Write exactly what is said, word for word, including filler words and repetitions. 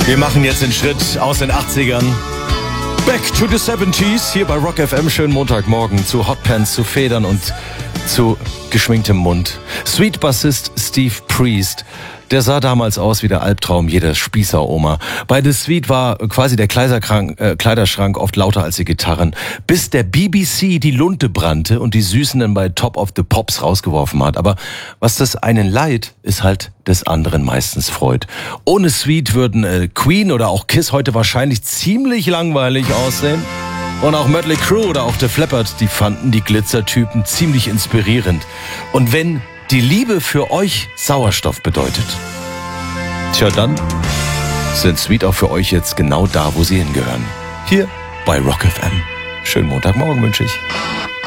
Wir machen jetzt den Schritt aus den achtzigern. Back to the seventies, hier bei Rock F M. Schönen Montagmorgen zu Hotpants, zu Federn und zu geschminktem Mund. Sweet-Bassist Steve Priest, der sah damals aus wie der Albtraum jeder Spießer-Oma. Bei The Sweet war quasi der Kleiderschrank, äh, Kleiderschrank oft lauter als die Gitarren, bis der B B C die Lunte brannte und die Süßen dann bei Top of the Pops rausgeworfen hat. Aber was das einen leid, ist halt des anderen meistens freut. Ohne Sweet würden äh, Queen oder auch Kiss heute wahrscheinlich ziemlich langweilig aussehen. Und auch Mötley Crüe oder auch The Flappard, die fanden die Glitzertypen ziemlich inspirierend. Und wenn die Liebe für euch Sauerstoff bedeutet, tja, dann sind Sweet auch für euch jetzt genau da, wo sie hingehören. Hier bei Rock F M. Schönen Montagmorgen wünsche ich.